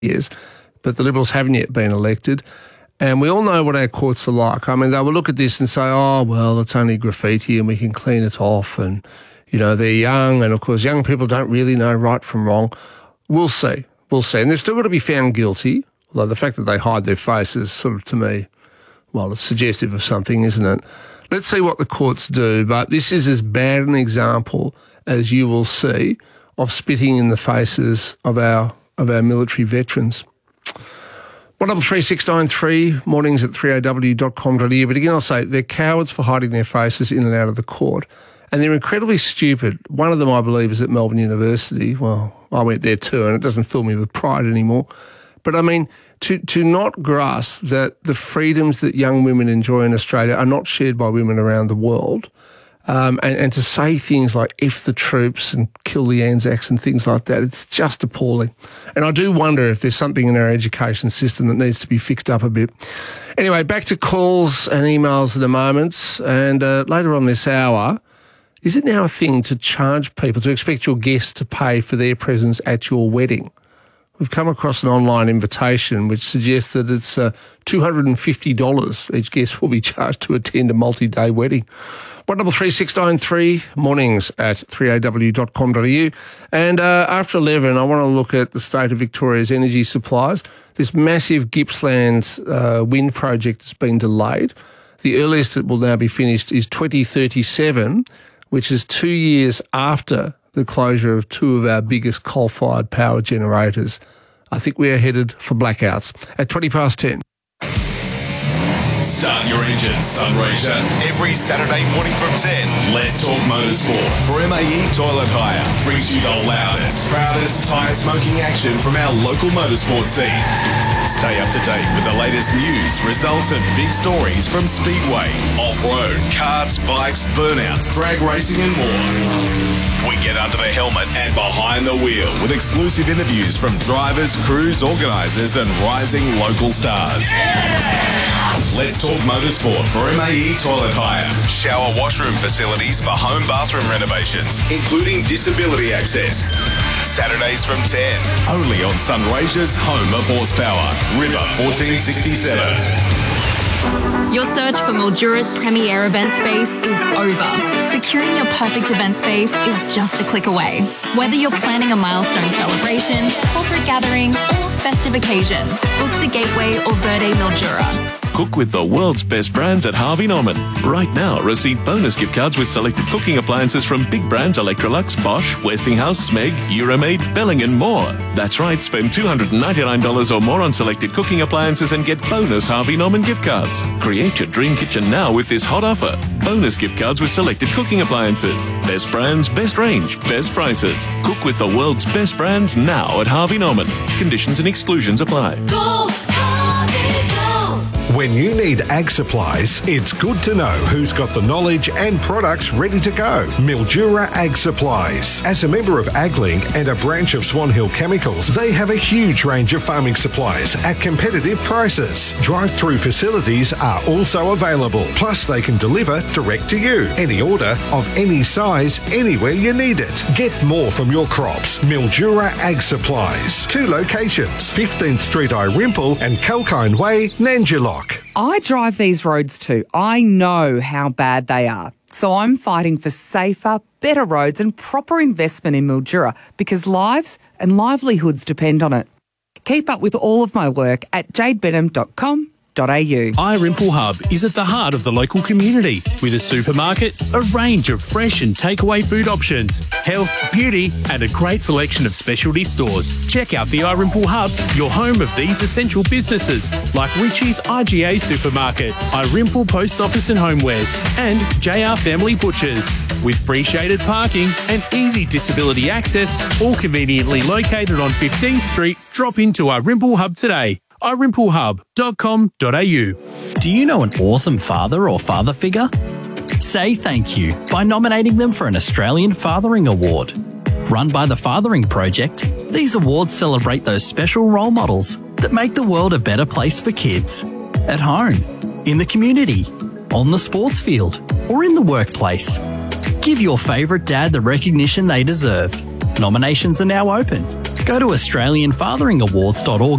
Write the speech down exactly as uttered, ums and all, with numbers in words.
years, but the Liberals haven't yet been elected. And we all know what our courts are like. I mean, they will look at this and say, oh, well, it's only graffiti and we can clean it off. And, you know, they're young. And, of course, young people don't really know right from wrong. We'll see. We'll see. And they've still got to be found guilty, although the fact that they hide their faces sort of, to me, well, it's suggestive of something, isn't it? Let's see what the courts do. But this is as bad an example as you will see of spitting in the faces of our of our military veterans. one double three six nine three, mornings at three a w dot com dot a u. But again, I'll say they're cowards for hiding their faces in and out of the court. And they're incredibly stupid. One of them, I believe, is at Melbourne University. Well, I went there too, and it doesn't fill me with pride anymore. But I mean, to, to not grasp that the freedoms that young women enjoy in Australia are not shared by women around the world, um, and, and to say things like F the troops and kill the Anzacs and things like that, it's just appalling. And I do wonder if there's something in our education system that needs to be fixed up a bit. Anyway, back to calls and emails in a moment. And uh, later on this hour, is it now a thing to charge people, to expect your guests to pay for their presence at your wedding? We've come across an online invitation which suggests that it's uh, two hundred fifty dollars each guest will be charged to attend a multi-day wedding. one double three six nine three, mornings at three a w dot com dot a u. And uh, after eleven, I want to look at the state of Victoria's energy supplies. This massive Gippsland uh, wind project has been delayed. The earliest it will now be finished is twenty thirty-seven, which is two years after the closure of two of our biggest coal-fired power generators. I think we are headed for blackouts at twenty past ten. Start your engines, Sunraysia. Every Saturday morning from ten, Let's Talk Motorsport for M A E Toilet Hire. Brings you the loudest, proudest tyre smoking action from our local motorsport scene. Stay up to date with the latest news, results and big stories from Speedway, off-road, karts, bikes, burnouts, drag racing and more. We get under the helmet and behind the wheel with exclusive interviews from drivers, crews, organisers and rising local stars. Yeah! Let's Talk Motorsport for M A E Toilet Hire. Shower washroom facilities for home bathroom renovations, including disability access. Saturdays from ten, only on Sunraysia's home of horsepower, River fourteen sixty-seven. Your search for Mildura's premier event space is over. Securing your perfect event space is just a click away. Whether you're planning a milestone celebration, corporate gathering, or festive occasion, book the Gateway or Verde Mildura. Cook with the world's best brands at Harvey Norman. Right now, receive bonus gift cards with selected cooking appliances from big brands Electrolux, Bosch, Westinghouse, Smeg, Euromaid, Belling and more. That's right, spend two hundred ninety-nine dollars or more on selected cooking appliances and get bonus Harvey Norman gift cards. Create your dream kitchen now with this hot offer. Bonus gift cards with selected cooking appliances. Best brands, best range, best prices. Cook with the world's best brands now at Harvey Norman. Conditions and exclusions apply. Go, Harvey, go! When you need ag supplies, it's good to know who's got the knowledge and products ready to go. Mildura Ag Supplies. As a member of AgLink and a branch of Swan Hill Chemicals, they have a huge range of farming supplies at competitive prices. Drive-through facilities are also available. Plus, they can deliver direct to you. Any order of any size, anywhere you need it. Get more from your crops. Mildura Ag Supplies. Two locations, fifteenth Street Irimple and Kalkine Way, Nanjilock. I drive these roads too. I know how bad they are. So I'm fighting for safer, better roads and proper investment in Mildura because lives and livelihoods depend on it. Keep up with all of my work at jade benham dot com dot a u. Irimple Hub is at the heart of the local community with a supermarket, a range of fresh and takeaway food options, health, beauty and a great selection of specialty stores. Check out the Irimple Hub, your home of these essential businesses like Richie's I G A Supermarket, Irimple Post Office and Homewares and J R Family Butchers. With free shaded parking and easy disability access, all conveniently located on fifteenth Street, drop into Irimple Hub today. i rimple hub dot com dot a u. Do you know an awesome father or father figure? Say thank you by nominating them for an Australian Fathering Award. Run by the Fathering Project, these awards celebrate those special role models that make the world a better place for kids. At home, in the community, on the sports field, or in the workplace. Give your favourite dad the recognition they deserve. Nominations are now open. Go to australian fathering awards dot org